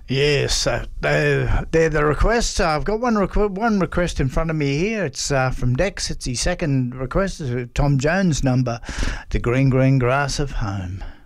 Yes, they're the requests. I've got one request in front of me here. It's from Dex. It's his second request. It's Tom Jones number, "The Green Green Grass of Home."